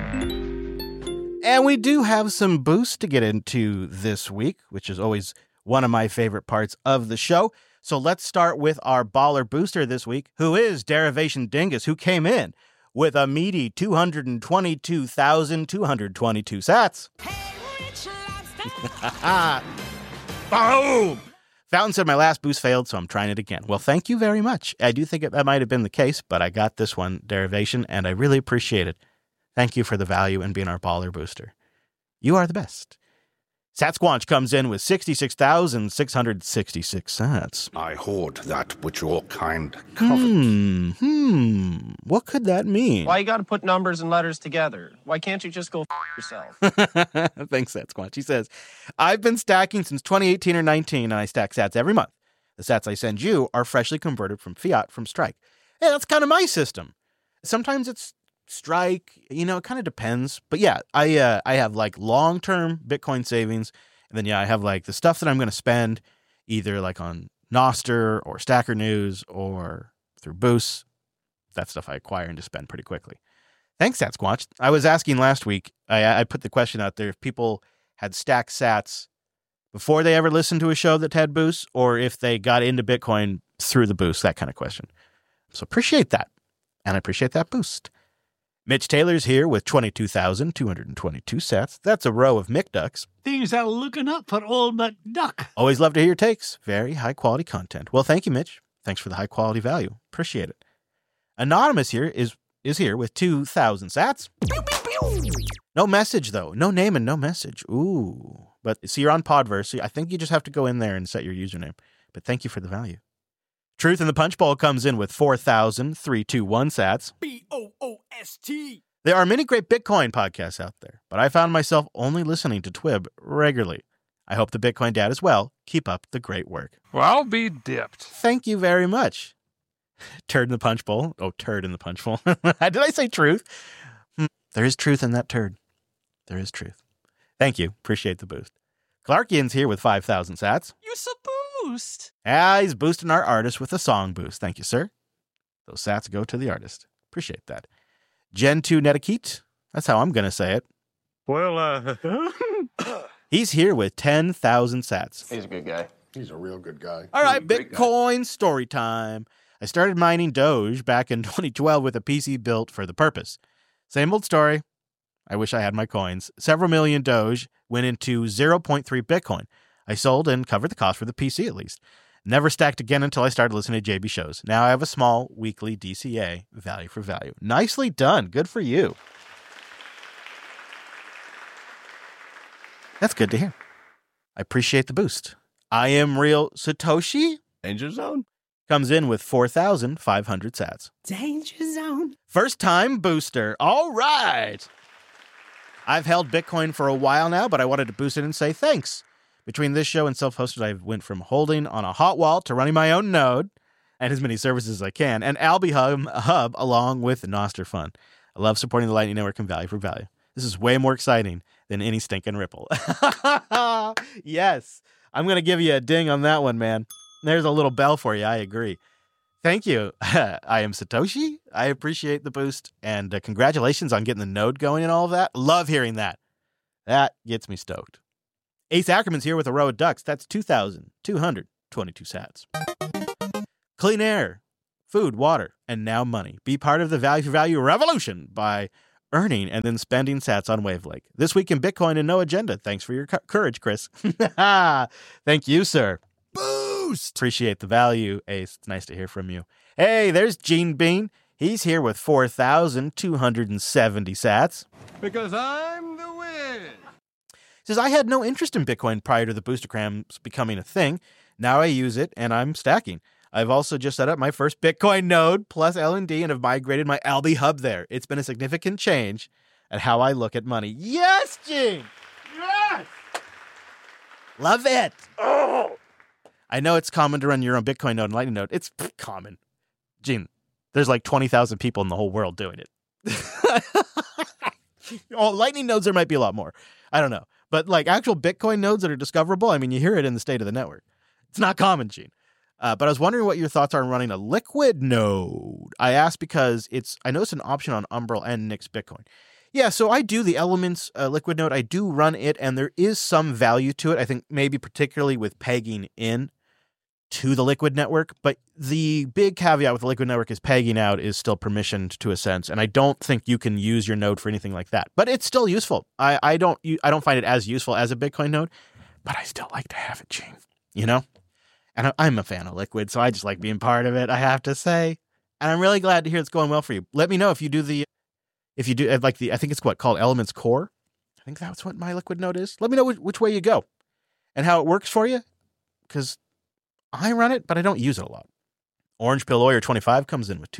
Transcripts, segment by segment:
And we do have some boosts to get into this week, which is always one of my favorite parts of the show. So let's start with our baller booster this week, who is Derivation Dingus, who came in with a meaty 222,222 sats. Boom! Fountain said my last boost failed, so I'm trying it again. Well, thank you very much. I do think that might have been the case, but I got this one, Derivation, and I really appreciate it. Thank you for the value and being our baller booster. You are the best. Satsquanch comes in with 66,666 sats. I hoard that which your kind covet. What could that mean? Why you gotta put numbers and letters together? Why can't you just go yourself? Thanks, Satsquanch. He says, I've been stacking since 2018 or 19, and I stack sats every month. The sats I send you are freshly converted from fiat from Strike. Yeah, that's kind of my system. Sometimes it's Strike, it kind of depends. But yeah, I have like long-term Bitcoin savings. And then, I have like the stuff that I'm going to spend either like on Nostr or Stacker News or through Boost. That stuff I acquire and just spend pretty quickly. Thanks, Satsquatch. I was asking last week, I put the question out there if people had stacked sats before they ever listened to a show that had Boost or if they got into Bitcoin through the Boost, that kind of question. So appreciate that. And I appreciate that boost. Mitch Taylor's here with 22,222 sats. That's a row of McDucks. Things are looking up for old McDuck. Always love to hear your takes. Very high-quality content. Well, thank you, Mitch. Thanks for the high-quality value. Appreciate it. Anonymous here is here with 2,000 sats. No message, though. No name and no message. Ooh. But see, you're on Podverse, so I think you just have to go in there and set your username. But thank you for the value. Truth in the Punch Bowl comes in with 4,321 sats. BOOST. There are many great Bitcoin podcasts out there, but I found myself only listening to Twib regularly. I hope the Bitcoin Dad as well. Keep up the great work. Well, I'll be dipped. Thank you very much. Turd in the Punch Bowl. Oh, turd in the Punch Bowl. Did I say truth? There is truth in that turd. There is truth. Thank you. Appreciate the boost. Clarkian's here with 5,000 sats. You're so boost. He's boosting our artist with a song boost. Thank you, sir. Those sats go to the artist. Appreciate that. Gen 2 Netakit. That's how I'm going to say it. Well, He's here with 10,000 sats. He's a good guy. He's a real good guy. All right, Bitcoin story time. I started mining Doge back in 2012 with a PC built for the purpose. Same old story. I wish I had my coins. Several million Doge went into 0.3 Bitcoin. I sold and covered the cost for the PC at least. Never stacked again until I started listening to JB shows. Now I have a small weekly DCA, value for value. Nicely done. Good for you. That's good to hear. I appreciate the boost. I am real Satoshi. Danger Zone Comes in with 4,500 sats. Danger Zone. First time booster. All right. I've held Bitcoin for a while now, but I wanted to boost it and say thanks. Between this show and self-hosted, I went from holding on a hot wall to running my own node and as many services as I can, and Alby Hub along with Nostr Fund. I love supporting the Lightning Network and value for value. This is way more exciting than any stinking Ripple. Yes. I'm going to give you a ding on that one, man. There's a little bell for you. I agree. Thank you. I am Satoshi. I appreciate the boost, and congratulations on getting the node going and all of that. Love hearing that. That gets me stoked. Ace Ackerman's here with a row of ducks. That's 2,222 sats. Clean air, food, water, and now money. Be part of the value for value revolution by earning and then spending sats on Wavelake. This week in Bitcoin and no agenda. Thanks for your courage, Chris. Thank you, sir. Boost. Appreciate the value, Ace. It's nice to hear from you. Hey, there's Gene Bean. He's here with 4,270 sats. Because I'm the win. Says, I had no interest in Bitcoin prior to the Boostergrams becoming a thing. Now I use it and I'm stacking. I've also just set up my first Bitcoin node plus LND and have migrated my Alby Hub there. It's been a significant change at how I look at money. Yes, Gene! Yes! Love it! Oh! I know it's common to run your own Bitcoin node and Lightning node. It's common. Gene, there's like 20,000 people in the whole world doing it. Oh, Lightning nodes, there might be a lot more. I don't know. But like actual Bitcoin nodes that are discoverable, I mean, you hear it in the state of the network. It's not common, Gene. But I was wondering what your thoughts are on running a liquid node. I asked because I know it's an option on Umbrel and Nix Bitcoin. Yeah, so I do the Elements Liquid Note. I do run it, and there is some value to it. I think maybe particularly with pegging in to the Liquid network. But the big caveat with the Liquid network is pegging out is still permissioned to a sense, and I don't think you can use your node for anything like that. But it's still useful. I don't find it as useful as a Bitcoin node, but I still like to have it, Gene. You know? And I'm a fan of Liquid, so I just like being part of it, I have to say. And I'm really glad to hear it's going well for you. Let me know if you do I think it's called Elements Core. I think that's what my Liquid node is. Let me know which way you go and how it works for you, because I run it, but I don't use it a lot. Orange Pill Lawyer 25 comes in with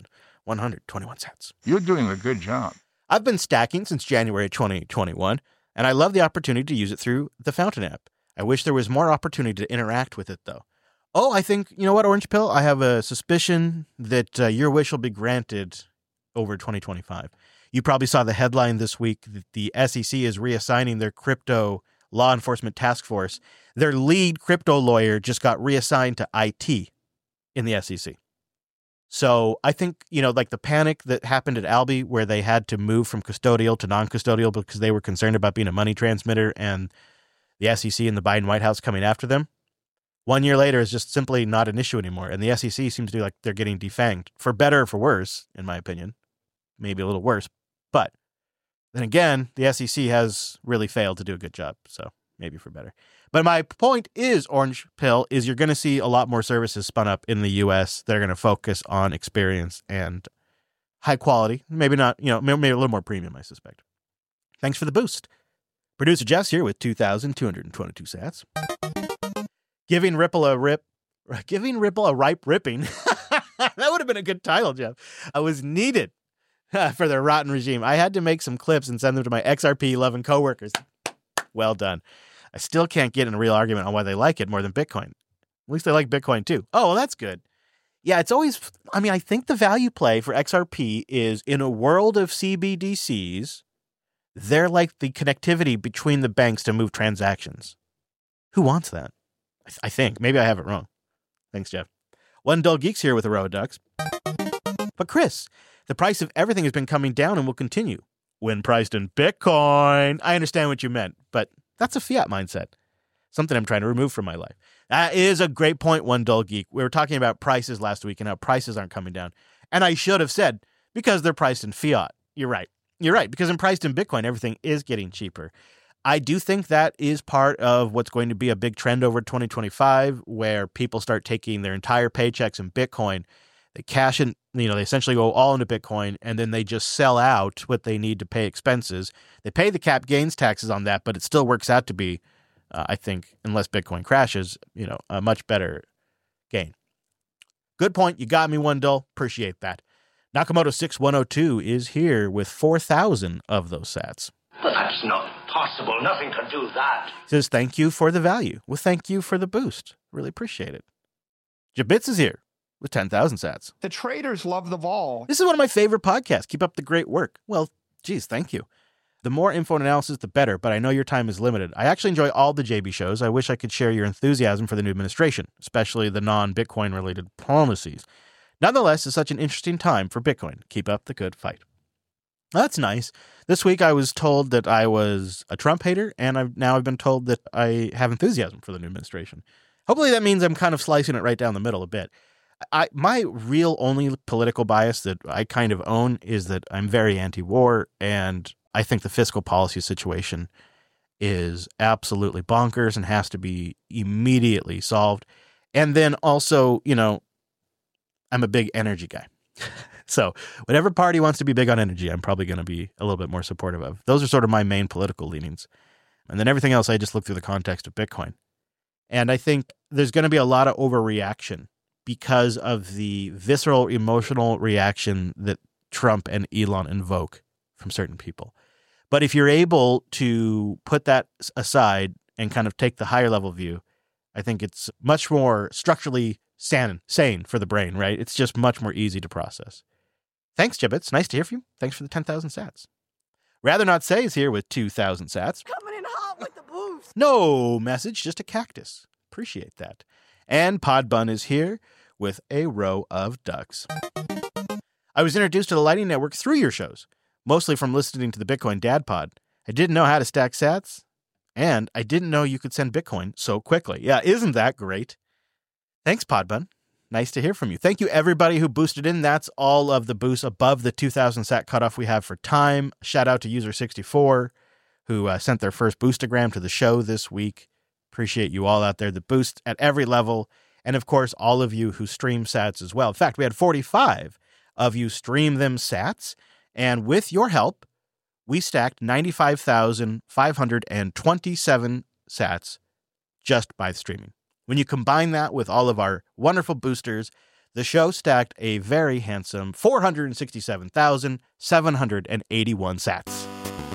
2,121 sats. You're doing a good job. I've been stacking since January 2021, and I love the opportunity to use it through the Fountain app. I wish there was more opportunity to interact with it, though. Oh, I think, you know what, Orange Pill? I have a suspicion that your wish will be granted over 2025. You probably saw the headline this week that the SEC is reassigning their crypto law enforcement task force. Their lead crypto lawyer just got reassigned to IT in the SEC. So I think, like the panic that happened at Alby where they had to move from custodial to non-custodial because they were concerned about being a money transmitter and the SEC and the Biden White House coming after them. 1 year later is just simply not an issue anymore. And the SEC seems to be like they're getting defanged, for better or for worse, in my opinion. Maybe a little worse. But then again, the SEC has really failed to do a good job. So maybe for better. But my point is, Orange Pill, is you're going to see a lot more services spun up in the U.S. that are going to focus on experience and high quality. Maybe not, maybe a little more premium, I suspect. Thanks for the boost. Producer Jeff's here with 2,222 sats. Giving Ripple a ripe ripping. That would have been a good title, Jeff. I was needed for their rotten regime. I had to make some clips and send them to my XRP-loving coworkers. Well done. I still can't get in a real argument on why they like it more than Bitcoin. At least they like Bitcoin too. Oh, well, that's good. Yeah, it's always, I think the value play for XRP is in a world of CBDCs, they're like the connectivity between the banks to move transactions. Who wants that? I think. Maybe I have it wrong. Thanks, Jeff. One Dull Geek's here with Aroa Ducks. But Chris, the price of everything has been coming down and will continue. When priced in Bitcoin. I understand what you meant, but that's a fiat mindset. Something I'm trying to remove from my life. That is a great point, One Dull Geek. We were talking about prices last week and how prices aren't coming down. And I should have said, because they're priced in fiat. You're right. Because in priced in Bitcoin, everything is getting cheaper. I do think that is part of what's going to be a big trend over 2025, where people start taking their entire paychecks in Bitcoin. They cash in, they essentially go all into Bitcoin, and then they just sell out what they need to pay expenses. They pay the cap gains taxes on that, but it still works out to be, I think, unless Bitcoin crashes, a much better gain. Good point. You got me, One Dull. Appreciate that. Nakamoto 6102 is here with 4,000 of those sats. But that's not possible. Nothing can do that. Says, thank you for the value. Well, thank you for the boost. Really appreciate it. Jabitz is here with 10,000 sats. The traders love the vol. This is one of my favorite podcasts. Keep up the great work. Well, geez, thank you. The more info and analysis, the better, but I know your time is limited. I actually enjoy all the JB shows. I wish I could share your enthusiasm for the new administration, especially the non-Bitcoin related policies. Nonetheless, it's such an interesting time for Bitcoin. Keep up the good fight. That's nice. This week I was told that I was a Trump hater, and I've been told that I have enthusiasm for the new administration. Hopefully that means I'm kind of slicing it right down the middle a bit. My real only political bias that I kind of own is that I'm very anti-war, and I think the fiscal policy situation is absolutely bonkers and has to be immediately solved. And then also, I'm a big energy guy. So whatever party wants to be big on energy, I'm probably going to be a little bit more supportive of. Those are sort of my main political leanings. And then everything else, I just look through the context of Bitcoin. And I think there's going to be a lot of overreaction because of the visceral, emotional reaction that Trump and Elon invoke from certain people. But if you're able to put that aside and kind of take the higher level view, I think it's much more structurally sane for the brain, right? It's just much more easy to process. Thanks, Jibbitz. Nice to hear from you. Thanks for the 10,000 sats. Rather Not Say is here with 2,000 sats. Coming in hot with the boost. No message, just a cactus. Appreciate that. And Podbun is here with a row of ducks. I was introduced to the Lightning Network through your shows. mostly from listening to the Bitcoin Dad Pod. I didn't know how to stack sats, and I didn't know you could send Bitcoin so quickly. Yeah, isn't that great? Thanks, Podbun. Nice to hear from you. Thank you, everybody who boosted in. That's all of the boosts above the 2,000 sat cutoff we have for time. Shout out to User64, who sent their first boostagram to the show this week. Appreciate you all out there that boost at every level. And, of course, all of you who stream sats as well. In fact, we had 45 of you stream them sats. And with your help, we stacked 95,527 sats just by streaming. When you combine that with all of our wonderful boosters, the show stacked a very handsome 467,781 sats.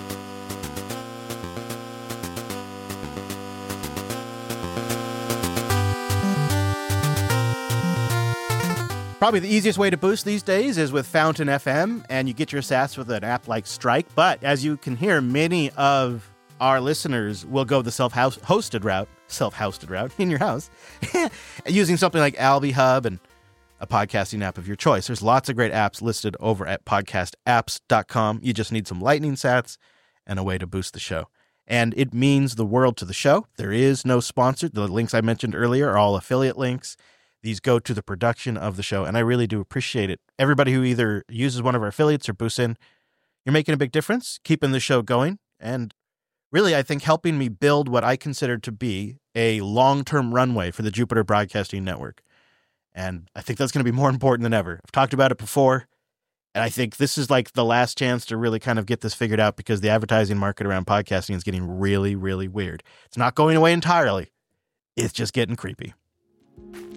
Probably the easiest way to boost these days is with Fountain FM, and you get your sats with an app like Strike. But as you can hear, many of our listeners will go the self-hosted route in your house, using something like Alby Hub and a podcasting app of your choice. There's lots of great apps listed over at podcastapps.com. You just need some Lightning sats and a way to boost the show. And it means the world to the show. There is no sponsor. The links I mentioned earlier are all affiliate links. These go to the production of the show, and I really do appreciate it. Everybody who either uses one of our affiliates or boosts in, you're making a big difference, keeping the show going, and really, I think, helping me build what I consider to be a long-term runway for the Jupiter Broadcasting Network. And I think that's going to be more important than ever. I've talked about it before, and I think this is like the last chance to really kind of get this figured out because the advertising market around podcasting is getting really, really weird. It's not going away entirely. It's just getting creepy.